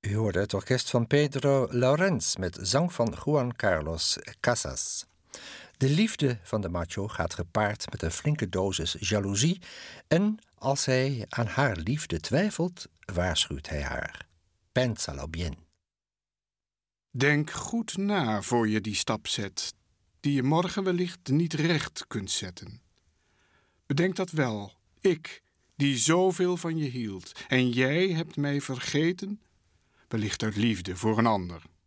U hoorde het orkest van Pedro Laurens met zang van Juan Carlos Casas. De liefde van de macho gaat gepaard met een flinke dosis jaloezie en als hij aan haar liefde twijfelt, waarschuwt hij haar. Pénsalo bien. Denk goed na voor je die stap zet, die je morgen wellicht niet recht kunt zetten. Bedenk dat wel, ik, die zoveel van je hield, en jij hebt mij vergeten, wellicht uit liefde voor een ander.